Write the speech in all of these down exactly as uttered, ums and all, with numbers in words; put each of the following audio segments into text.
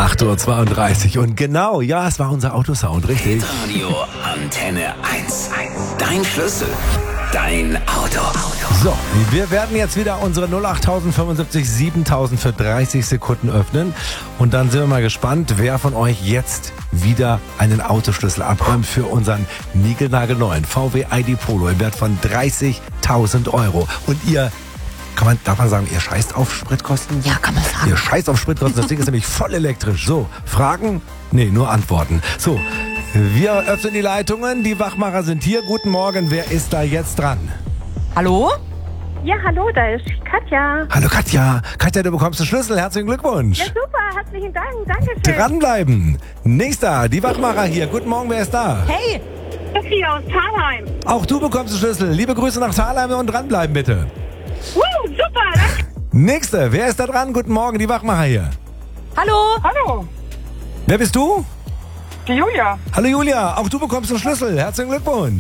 acht Uhr zweiunddreißig und genau, ja, es war unser Autosound, richtig? Radio Antenne eins. Dein Schlüssel, dein Auto. So, wir werden jetzt wieder unsere null acht fünfundsiebzig siebentausend für dreißig Sekunden öffnen und dann sind wir mal gespannt, wer von euch jetzt wieder einen Autoschlüssel abräumt für unseren niegelnagelneuen V W I D Polo im Wert von dreißigtausend Euro. Und ihr, kann man, darf man sagen, ihr scheißt auf Spritkosten? Ja, kann man sagen. Ihr scheißt auf Spritkosten, das Ding ist nämlich voll elektrisch. So, Fragen? Nee, nur Antworten. So, wir öffnen die Leitungen, die Wachmacher sind hier. Guten Morgen, wer ist da jetzt dran? Hallo? Ja, hallo, da ist Katja. Hallo Katja. Katja, du bekommst den Schlüssel. Herzlichen Glückwunsch. Ja, super, herzlichen Dank, Dankeschön. Dranbleiben. Nächster, die Wachmacher hier. Guten Morgen, wer ist da? Hey! Sophie aus Thalheim. Auch du bekommst den Schlüssel. Liebe Grüße nach Thalheim und dranbleiben bitte. Woo, super, danke. Nächster, wer ist da dran? Guten Morgen, die Wachmacher hier. Hallo? Hallo, Wer bist du? die Julia. Hallo Julia, auch du bekommst den Schlüssel. Herzlichen Glückwunsch.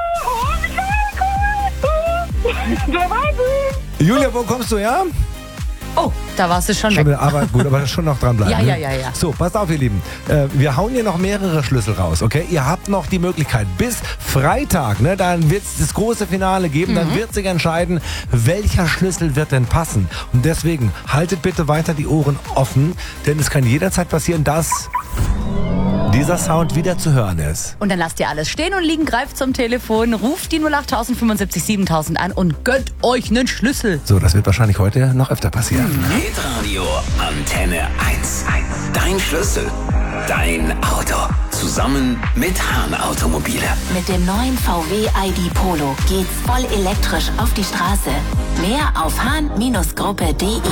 Der Wahnsinn. Julia, wo kommst du her? Oh, da warst du schon Schon, weg. aber gut, aber schon noch dranbleiben. Ja, ne? ja, ja, ja. So, passt auf, ihr Lieben. Äh, wir hauen hier noch mehrere Schlüssel raus, okay? Ihr habt noch die Möglichkeit bis Freitag, ne? Dann wird es das große Finale geben. Mhm. Dann wird sich entscheiden, welcher Schlüssel wird denn passen. Und deswegen haltet bitte weiter die Ohren offen, denn es kann jederzeit passieren, dass dieser Sound wieder zu hören ist. Und dann lasst ihr alles stehen und liegen, greift zum Telefon, ruft die null acht fünfundsiebzig siebentausend an und gönnt euch einen Schlüssel. So, das wird wahrscheinlich heute noch öfter passieren. Hitradio Antenne eins. Dein Schlüssel, dein Auto. Zusammen mit Hahn Automobile. Mit dem neuen V W I D Polo geht's voll elektrisch auf die Straße. Mehr auf hahn Gruppe punkt de.